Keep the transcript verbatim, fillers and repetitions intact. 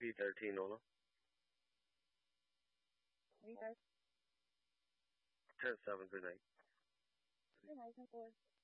B thirteen, Ola. Three guys. ten seven, good night. Good night, ten four.